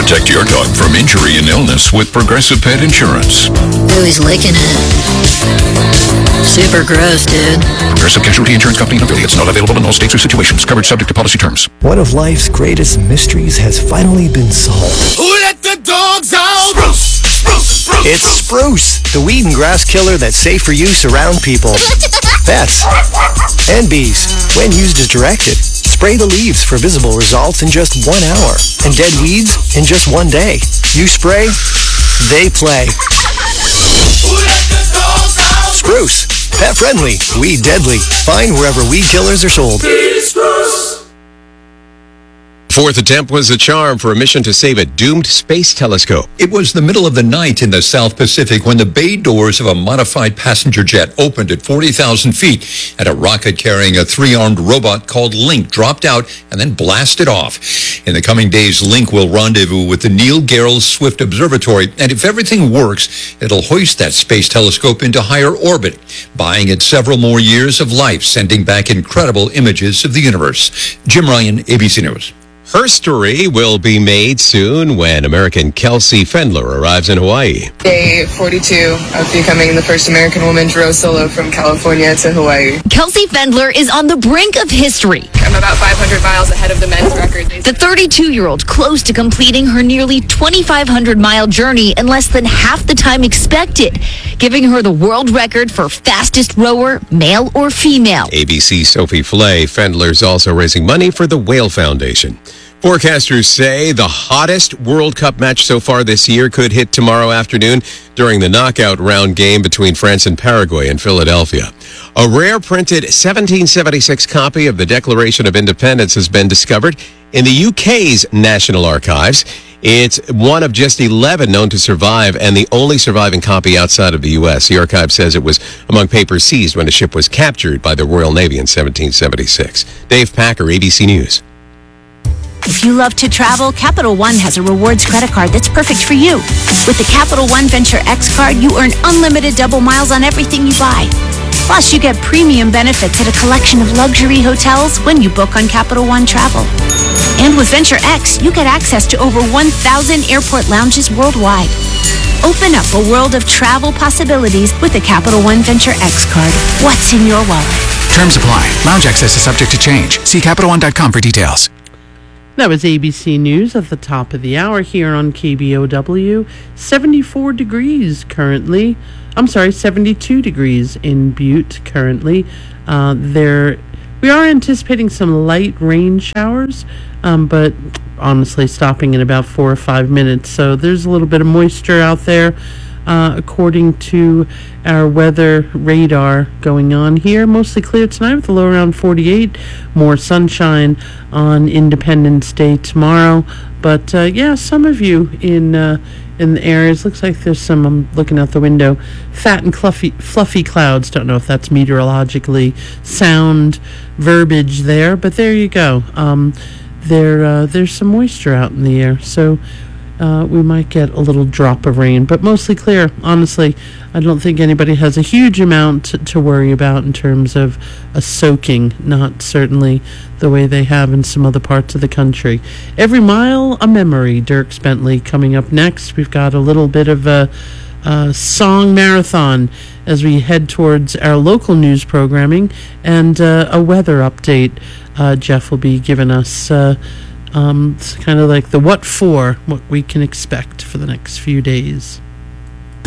Protect your dog from injury and illness with Progressive Pet Insurance. Ooh, he's licking it. Super gross, dude. Progressive Casualty Insurance Company and affiliates. Not available in all states or situations. Coverage subject to policy terms. One of life's greatest mysteries has finally been solved. Who let the dogs out? Spruce! Spruce! Spruce! It's Spruce, the weed and grass killer that's safe for use around people, pets, and bees. When used as directed, spray the leaves for visible results in just 1 hour, and dead weeds in just 1 day. You spray, they play. Who let the dogs out? Spruce, pet friendly, weed deadly. Find wherever weed killers are sold. Spruce! Fourth attempt was a charm for a mission to save a doomed space telescope. It was the middle of the night in the South Pacific when the bay doors of a modified passenger jet opened at 40,000 feet and a rocket carrying a 3-armed robot called Link dropped out and then blasted off. In the coming days, Link will rendezvous with the Neil Gehrels Swift Observatory, and if everything works, it'll hoist that space telescope into higher orbit, buying it several more years of life, sending back incredible images of the universe. Jim Ryan, ABC News. History will be made soon when American Kelsey Fendler arrives in Hawaii. Day 42 of becoming the first American woman to row solo from California to Hawaii. Kelsey Fendler is on the brink of history. I'm about 500 miles ahead of the men's record. The 32-year-old close to completing her nearly 2,500-mile journey in less than half the time expected, giving her the world record for fastest rower, male or female. ABC's Sophie Flay. Fendler's also raising money for the Whale Foundation. Forecasters say the hottest World Cup match so far this year could hit tomorrow afternoon during the knockout round game between France and Paraguay in Philadelphia. A rare printed 1776 copy of the Declaration of Independence has been discovered in the UK's National Archives. It's one of just 11 known to survive and the only surviving copy outside of the U.S. The archive says it was among papers seized when a ship was captured by the Royal Navy in 1776. Dave Packer, ABC News. If you love to travel, Capital One has a rewards credit card that's perfect for you. With the Capital One Venture X card, you earn unlimited double miles on everything you buy. Plus, you get premium benefits at a collection of luxury hotels when you book on Capital One Travel. And with Venture X, you get access to over 1,000 airport lounges worldwide. Open up a world of travel possibilities with the Capital One Venture X card. What's in your wallet? Terms apply. Lounge access is subject to change. See CapitalOne.com for details. That was ABC News at the top of the hour here on KBOW. 74 degrees currently. 72 degrees in Butte currently. We are anticipating some light rain showers, but honestly stopping in about 4 or 5 minutes. So there's a little bit of moisture out there. According to our weather radar going on here. Mostly clear tonight with a low around 48. More sunshine on Independence Day tomorrow. But, some of you in the areas, looks like there's some, I'm looking out the window, fat and fluffy clouds. Don't know if that's meteorologically sound verbiage there, but there you go. There's some moisture out in the air, so we might get a little drop of rain, but mostly clear. Honestly, I don't think anybody has a huge amount to worry about in terms of a soaking, not certainly the way they have in some other parts of the country. Every Mile a Memory, Dierks Bentley coming up next. We've got a little bit of a song marathon as we head towards our local news programming and a weather update. Jeff will be giving us it's kind of like the what we can expect for the next few days.